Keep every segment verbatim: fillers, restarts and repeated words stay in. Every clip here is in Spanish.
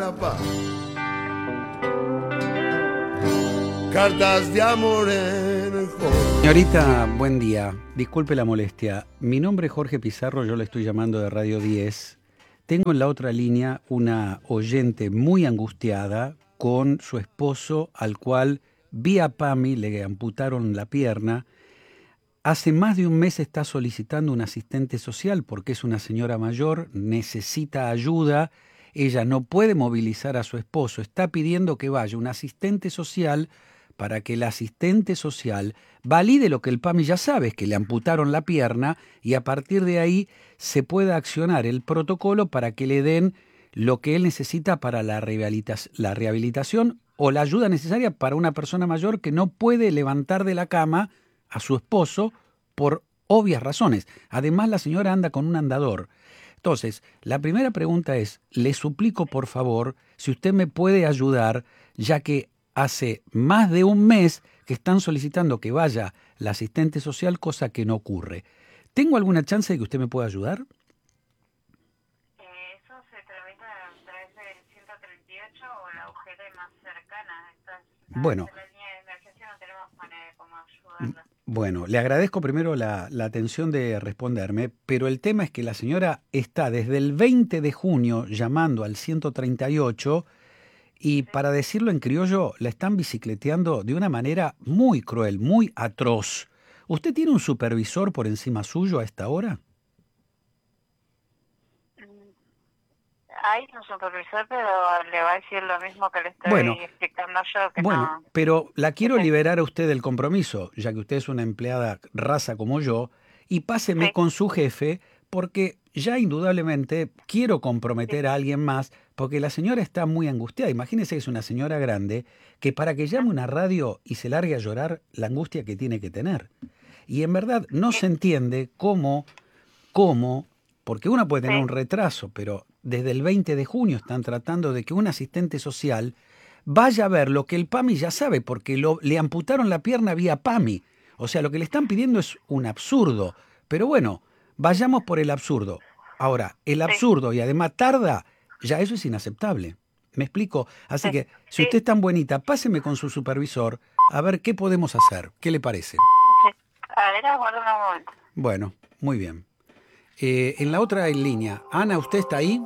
la paz. Cartas de amor en el joven. Señorita, buen día. Disculpe la molestia. Mi nombre es Jorge Pizarro, yo le estoy llamando de Radio diez. Tengo en la otra línea una oyente muy angustiada con su esposo, al cual vía PAMI le amputaron la pierna. Hace más de un mes está solicitando un asistente social porque es una señora mayor, necesita ayuda, ella no puede movilizar a su esposo, está pidiendo que vaya un asistente social para que el asistente social valide lo que el PAMI ya sabe, es que le amputaron la pierna y a partir de ahí se pueda accionar el protocolo para que le den lo que él necesita para la rehabilita- la rehabilitación o la ayuda necesaria para una persona mayor que no puede levantar de la cama a su esposo por obvias razones. Además, la señora anda con un andador. Entonces, la primera pregunta es, le suplico por favor si usted me puede ayudar, ya que hace más de un mes que están solicitando que vaya la asistente social, cosa que no ocurre. ¿Tengo alguna chance de que usted me pueda ayudar? Eh, eso se tramita a través del ciento treinta y ocho o la U G D más cercana. Entonces, Bueno. en la línea de emergencia no tenemos manera de cómo ayudarla. Bueno, le agradezco primero la, la atención de responderme, pero el tema es que la señora está desde el veinte de junio llamando al ciento treinta y ocho y, para decirlo en criollo, la están bicicleteando de una manera muy cruel, muy atroz. ¿Usted tiene un supervisor por encima suyo a esta hora? Hay un supervisor, pero le va a decir lo mismo que le estoy Bueno, explicando yo, que Bueno, no... pero la quiero Sí. liberar a usted del compromiso, ya que usted es una empleada raza como yo, y páseme Sí. con su jefe, porque ya indudablemente quiero comprometer a alguien más, porque la señora está muy angustiada. Imagínese que es una señora grande, que para que llame una radio y se largue a llorar, la angustia que tiene que tener. Y en verdad no se entiende cómo, cómo, porque uno puede tener Sí. un retraso, pero desde el veinte de junio están tratando de que un asistente social vaya a ver lo que el PAMI ya sabe, porque lo, le amputaron la pierna vía PAMI. O sea, lo que le están pidiendo es un absurdo. Pero bueno, vayamos por el absurdo. Ahora, el absurdo y además tarda, ya eso es inaceptable. ¿Me explico? Así Sí. que, si Sí. usted es tan bonita, páseme con su supervisor a ver qué podemos hacer. ¿Qué le parece? Sí. A ver, aguarda un momento. Bueno, muy bien. Eh, en la otra en línea, Ana, ¿usted está ahí?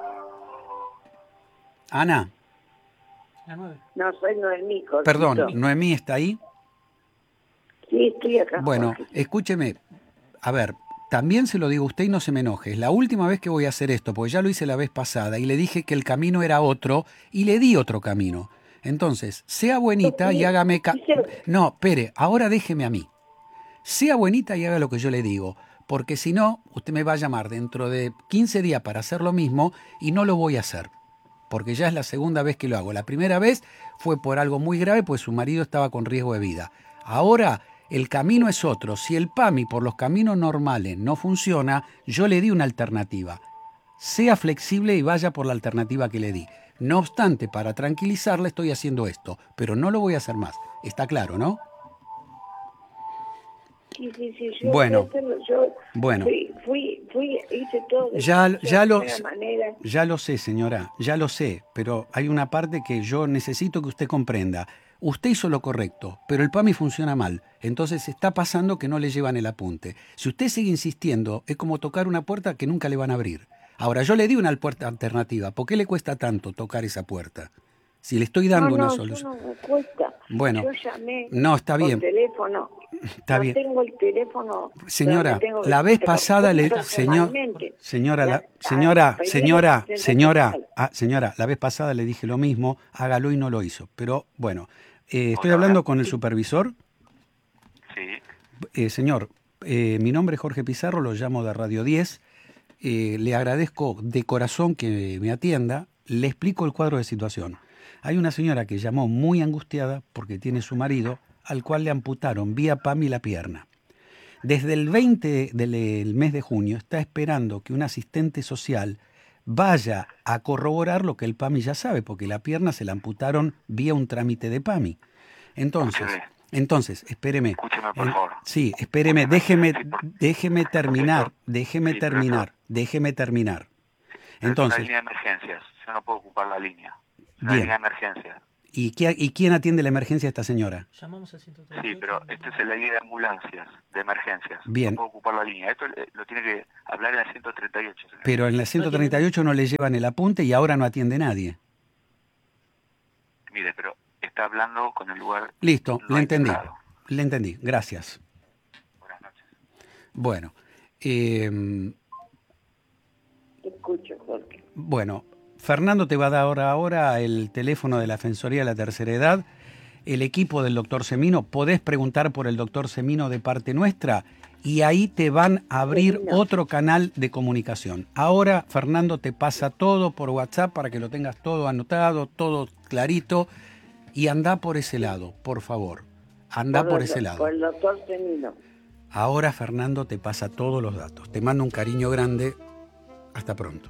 Ana. No, soy Noemí, Jorgito. Perdón, ¿Noemí está ahí? Sí, estoy acá. Bueno, Jorge. escúcheme, a ver, también se lo digo a usted y no se me enoje. Es la última vez que voy a hacer esto, porque ya lo hice la vez pasada y le dije que el camino era otro y le di otro camino. Entonces, sea buenita y hágame... Ca no, espere, ahora déjeme a mí. Sea buenita y haga lo que yo le digo, porque si no, usted me va a llamar dentro de quince días para hacer lo mismo y no lo voy a hacer. Porque ya es la segunda vez que lo hago. La primera vez fue por algo muy grave, pues su marido estaba con riesgo de vida. Ahora el camino es otro. Si el PAMI por los caminos normales no funciona, yo le di una alternativa. Sea flexible y vaya por la alternativa que le di. No obstante, para tranquilizarle estoy haciendo esto, pero no lo voy a hacer más. Está claro, ¿no? Sí, sí, sí, yo Bueno, fui a hacerlo, yo bueno. fui, fui, fui, hice todo de Ya, de ya, lo, buena manera. ya lo sé, señora, ya lo sé, pero hay una parte que yo necesito que usted comprenda. Usted hizo lo correcto, pero el PAMI funciona mal. Entonces está pasando que no le llevan el apunte. Si usted sigue insistiendo, es como tocar una puerta que nunca le van a abrir. Ahora, yo le di una puerta alternativa. ¿Por qué le cuesta tanto tocar esa puerta? Si le estoy dando no, una no, solución. yo no me cuesta. Bueno, yo llamé no, está por bien. teléfono. Está no bien. tengo el teléfono. Señora, tengo, la vez pero pasada le señor, personalmente. señora, la, La- señora, a- señora, pedí señora, social. ah, señora, la vez pasada le dije lo mismo, hágalo y no lo hizo. Pero bueno, eh, estoy Hola, hablando hola. con el supervisor. Sí, Eh, señor, eh, mi nombre es Jorge Pizarro, lo llamo de Radio diez. Eh, le agradezco de corazón que me atienda. Le explico el cuadro de situación. Hay una señora que llamó muy angustiada porque tiene su marido, al cual le amputaron vía PAMI la pierna. Desde el veinte del mes de junio está esperando que un asistente social vaya a corroborar lo que el PAMI ya sabe, porque la pierna se la amputaron vía un trámite de PAMI. Entonces, Escúcheme. entonces, espéreme. Escúcheme, por En- favor. sí, espéreme, Escúcheme, déjeme, sí, por- déjeme terminar, déjeme Sí, pero terminar, déjeme terminar. Entonces, es una línea de emergencias, yo no puedo ocupar la línea. Es una Bien. línea de emergencias. ¿y, qué- ¿y quién atiende la emergencia a esta señora? Llamamos al ciento treinta y ocho. Sí, pero este es la línea de ambulancias, de emergencias. Bien. No puedo ocupar la línea. Esto eh, lo tiene que hablar en la ciento treinta y ocho. Señor. Pero en la ciento treinta y ocho no le llevan el apunte y ahora no atiende nadie. Mire, pero está hablando con el lugar... Listo, no le entendí. indicado. Le entendí, gracias. Buenas noches. Bueno, eh, Te escucho, Jorge. bueno, Fernando te va a dar ahora, ahora el teléfono de la Defensoría de la Tercera Edad, el equipo del doctor Semino. Podés preguntar por el doctor Semino de parte nuestra y ahí te van a abrir Semino. otro canal de comunicación. Ahora Fernando te pasa todo por WhatsApp para que lo tengas todo anotado, todo clarito y anda por ese lado, por favor. Anda por, el- ese lado. Por el doctor Semino. Ahora Fernando te pasa todos los datos. Te mando un cariño grande. Hasta pronto.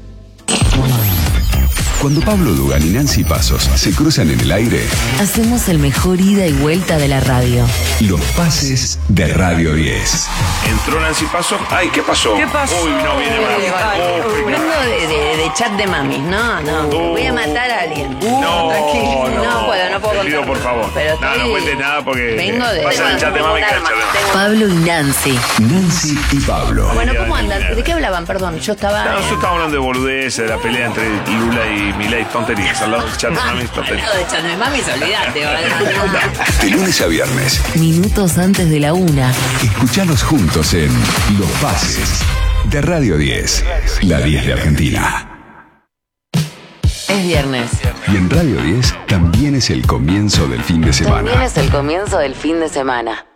Cuando Pablo Dugan y Nancy Pasos se cruzan en el aire, Hacemos el mejor ida y vuelta de la radio. los pases de Radio diez. Entró Nancy Pasos. Ay, ¿qué pasó? ¿Qué pasó? Uy, no viene más. Oh, Vengo de, de- de chat de mamis, no, no. Voy a matar a alguien. No, Tranquilo. no. No puedo, no puedo Te pido, contar. por favor. Pero No, no estoy- cuentes nada porque Vengo de... pasa en el chat de mami que el chat de- Pablo y Nancy. Nancy y Pablo. Bueno, ¿cómo andan? ¿De qué hablaban? Perdón, yo estaba... No, nosotros estamos hablando de boludeces, de la pelea entre Lula y Milei, tonterías. Al lado del chat de mami, tonterías. Hablando de chat de mamis, olvídate, ¿verdad? De lunes a viernes, Minutos antes de la una. escuchanos juntos en Los Pases de Radio diez, la diez de Argentina. Es viernes. Y en Radio diez también es el comienzo del fin de semana. También es el comienzo del fin de semana.